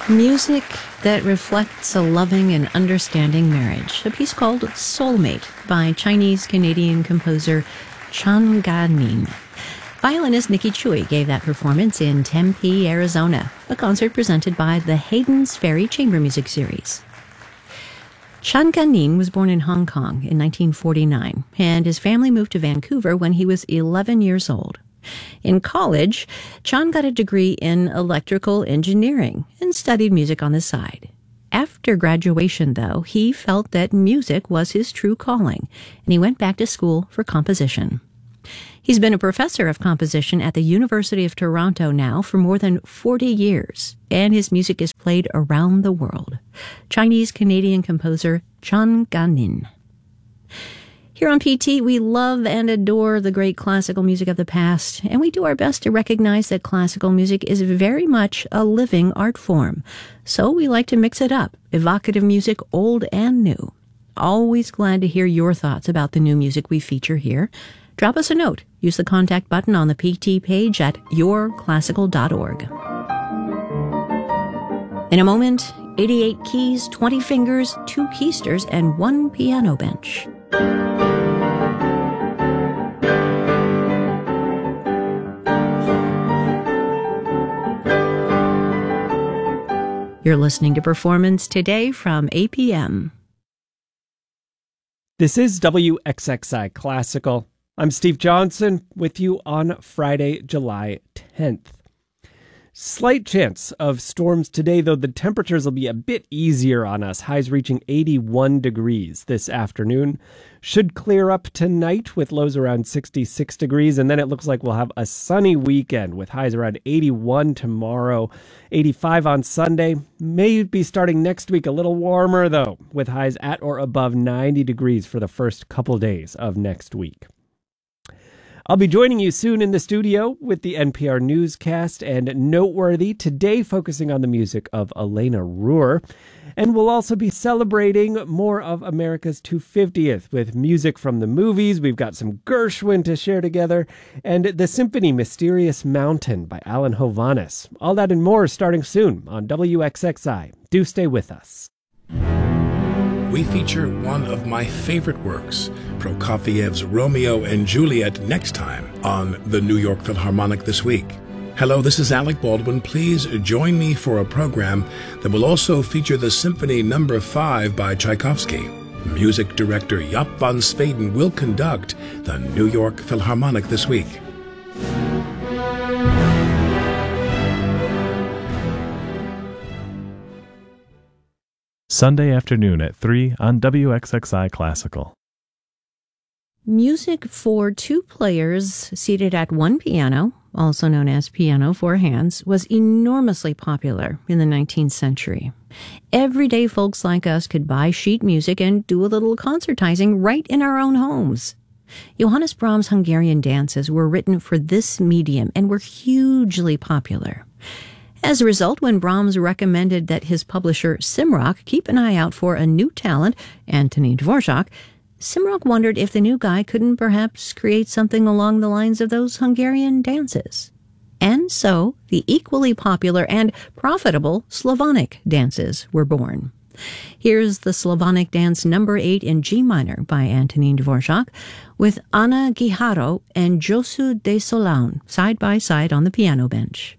Music that reflects a loving and understanding marriage. A piece called Soulmate by Chinese-Canadian composer Chan Ga-nin. Violinist Nikki Chui gave that performance in Tempe, Arizona, a concert presented by the Hayden's Ferry Chamber Music Series. Chan Ga-nin was born in Hong Kong in 1949, and his family moved to Vancouver when he was 11 years old. In college, Chan got a degree in electrical engineering and studied music on the side. After graduation, though, he felt that music was his true calling, and he went back to school for composition. He's been a professor of composition at the University of Toronto now for more than 40 years, and his music is played around the world. Chinese-Canadian composer Chan Ga-nin. Here on PT, we love and adore the great classical music of the past, and we do our best to recognize that classical music is very much a living art form. So we like to mix it up, evocative music, old and new. Always glad to hear your thoughts about the new music we feature here. Drop us a note. Use the contact button on the PT page at yourclassical.org. In a moment, 88 keys, 20 fingers, 2 keysters, and 1 piano bench. You're listening to Performance Today from APM. This is WXXI Classical. I'm Steve Johnson with you on Friday, July 10th. Slight chance of storms today, though the temperatures will be a bit easier on us. Highs reaching 81 degrees this afternoon. Should clear up tonight with lows around 66 degrees. And then it looks like we'll have a sunny weekend with highs around 81 tomorrow, 85 on Sunday. May be starting next week a little warmer, though, with highs at or above 90 degrees for the first couple days of next week. I'll be joining you soon in the studio with the NPR newscast and Noteworthy, today focusing on the music of Elena Ruhr. And we'll also be celebrating more of America's 250th with music from the movies. We've got some Gershwin to share together, and the symphony Mysterious Mountain by Alan Hovhaness. All that and more starting soon on WXXI. Do stay with us. We feature one of my favorite works, Prokofiev's Romeo and Juliet, next time on the New York Philharmonic This Week. Hello, this is Alec Baldwin. Please join me for a program that will also feature the Symphony No. 5 by Tchaikovsky. Music director Jaap van Zweden will conduct the New York Philharmonic This Week. Sunday afternoon at 3 on WXXI Classical. Music for 2 players seated at 1 piano, also known as piano for hands, was enormously popular in the 19th century. Everyday folks like us could buy sheet music and do a little concertizing right in our own homes. Johannes Brahms' Hungarian dances were written for this medium and were hugely popular. As a result, when Brahms recommended that his publisher Simrock keep an eye out for a new talent, Antonín Dvořák, Simrock wondered if the new guy couldn't perhaps create something along the lines of those Hungarian dances. And so, the equally popular and profitable Slavonic dances were born. Here's the Slavonic dance No. 8 in G minor by Antonín Dvořák, with Anna Guijarro and Josu de Solán side by side on the piano bench.